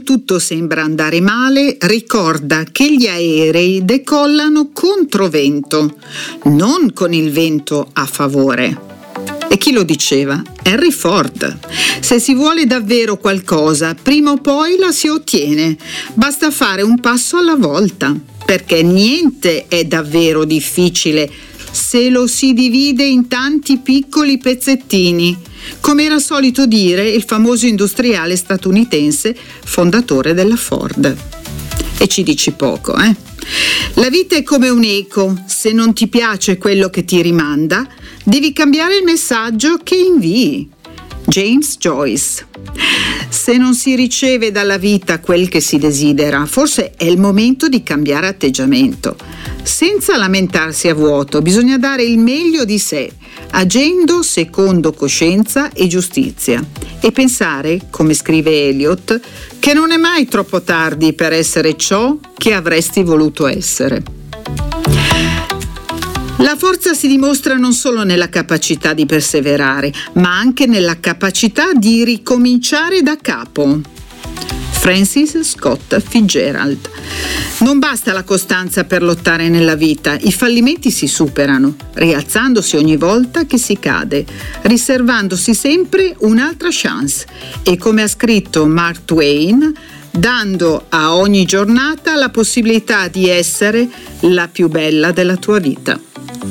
tutto sembra andare male, ricorda che gli aerei decollano contro vento, non con il vento a favore. E chi lo diceva? Henry Ford. Se si vuole davvero qualcosa, prima o poi la si ottiene. Basta fare un passo alla volta, perché niente è davvero difficile se lo si divide in tanti piccoli pezzettini, come era solito dire il famoso industriale statunitense fondatore della Ford. E ci dici poco, eh? La vita è come un eco, se non ti piace quello che ti rimanda, devi cambiare il messaggio che invii. James Joyce. Se non si riceve dalla vita quel che si desidera, forse è il momento di cambiare atteggiamento. Senza lamentarsi a vuoto, bisogna dare il meglio di sé, agendo secondo coscienza e giustizia. E pensare, come scrive Eliot, che non è mai troppo tardi per essere ciò che avresti voluto essere. La forza si dimostra non solo nella capacità di perseverare, ma anche nella capacità di ricominciare da capo. Francis Scott Fitzgerald. Non basta la costanza per lottare nella vita, i fallimenti si superano, rialzandosi ogni volta che si cade, riservandosi sempre un'altra chance e, come ha scritto Mark Twain, dando a ogni giornata la possibilità di essere la più bella della tua vita.